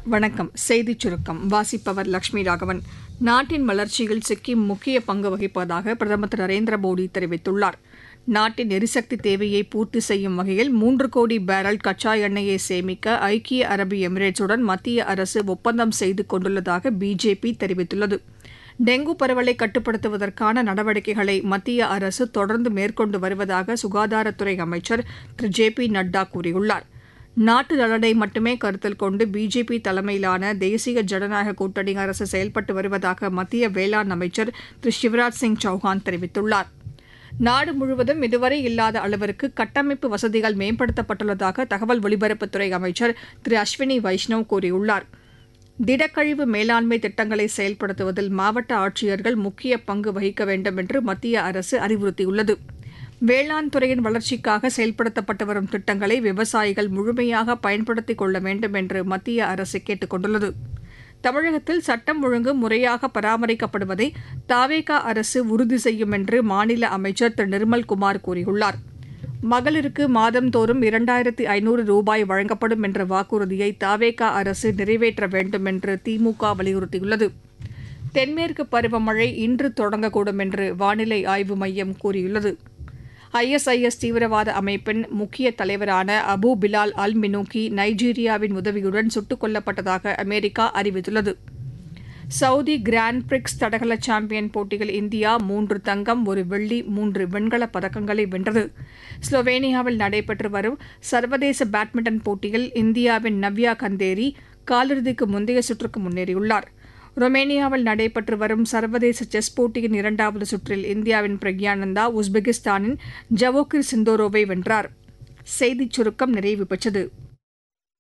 வணக்கம். செய்திச் சுருக்கம் வாசிப்பவர் லட்சுமி ராகவன். நாட்டின் வளர்ச்சியில் சிக்கிம் முக்கிய பங்கு வகிப்பதாக பிரதமர் திரு நரேந்திர மோடி தெரிவித்துள்ளார். நாட்டின் எரிசக்தி தேவையை பூர்த்தி செய்யும் வகையில் 3 கோடி பேரல் கச்சா எண்ணெயை சேமிக்க ஐக்கிய அரபு எமிரேட்ஸுடன் மத்திய அரசு ஒப்பந்தம் செய்து கொண்டுள்ளதாக பிஜேபி தெரிவித்துள்ளது. டெங்கு பரவலை கட்டுப்படுத்துவதற்கான நடவடிக்கைகளை மத்திய அரசு தொடர்ந்து மேற்கொண்டு வருவதாக சுகாதாரத்துறை அமைச்சர் திரு ஜே பி நட்டா கூறியுள்ளார். நாட்டு நலனை மட்டுமே கருத்தில் கொண்டு பிஜேபி தலைமையிலான தேசிய ஜனநாயக கூட்டணி அரசு செயல்பட்டு வருவதாக மத்திய வேளாண் அமைச்சர் திரு சிவராஜ் சிங் சௌஹான் தெரிவித்துள்ளார். நாடு முழுவதும் இதுவரை இல்லாத அளவிற்கு கட்டமைப்பு வசதிகள் மேம்படுத்தப்பட்டுள்ளதாக தகவல் ஒலிபரப்புத்துறை அமைச்சர் திரு அஸ்வினி வைஷ்ணவ் கூறியுள்ளார். திடக்கழிவு மேலாண்மை திட்டங்களை செயல்படுத்துவதில் மாவட்ட ஆட்சியர்கள் முக்கிய பங்கு வகிக்க வேண்டும் என்று மத்திய அரசு அறிவுறுத்தியுள்ளது. வேளாண் துறையின் வளர்ச்சிக்காக செயல்படுத்தப்பட்டு வரும் திட்டங்களை விவசாயிகள் முழுமையாக பயன்படுத்திக் கொள்ள வேண்டும் என்று மத்திய அரசு கேட்டுக் கொண்டுள்ளது. தமிழகத்தில் சட்டம் ஒழுங்கு முறையாக பராமரிக்கப்படுவதை தவேகா அரசு உறுதி செய்யும் என்று மாநில அமைச்சர் திரு நிர்மல்குமார் கூறியுள்ளார். மகளிருக்கு மாதந்தோறும் 2500 ரூபாய் வழங்கப்படும் என்ற வாக்குறுதியை தவேகா அரசு நிறைவேற்ற வேண்டும் என்று திமுக வலியுறுத்தியுள்ளது. தென்மேற்கு பருவமழை இன்று தொடங்கக்கூடும் என்று வானிலை ஆய்வு மையம் கூறியுள்ளது. ISIS தீவிரவாத அமைப்பின் முக்கிய தலைவரான அபு பிலால் அல் மினூக்கி நைஜீரியாவின் உதவியுடன் சுட்டுக் கொல்லப்பட்டதாக அமெரிக்கா அறிவித்துள்ளது. சவுதி கிராண்ட் பிரிக்ஸ் தடகள சாம்பியன் போட்டியில் இந்தியா 3 தங்கம் 1 வெள்ளி 3 வெண்கலப் பதக்கங்களை வென்றது. ஸ்லோவேனியாவில் நடைபெற்று வரும் சர்வதேச பேட்மிண்டன் போட்டியில் இந்தியாவின் நவ்யா கந்தேரி காலிறுதிக்கு முந்தைய சுற்றுக்கு முன்னேறியுள்ளார். ரொமேனியாவில் நடைபெற்று வரும் சர்வதேச செஸ் போட்டியின் 2வது சுற்றில் இந்தியாவின் பிரக்யானந்தா உஸ்பெகிஸ்தானின் ஜவோகிர் சிந்தோரோவை வென்றார். செய்திச் சுருக்கம் நிறைவு பெற்றது.